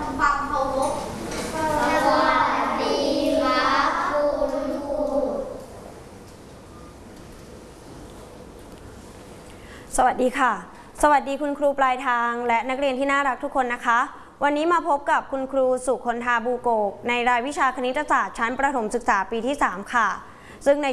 ำความเคารพสวัสดีครับคุณครูสวัสดีค่ะสวัสดีคุณครูปลายทางและนักเรียนที่น่ารักทุกคนนะคะวันนี้มาพบกับคุณครูสุคนธาบูโกกในรายวิชาคณิตศาสตร์ชั้นประถมศึกษาปีที่3ค่ะซึ่งใน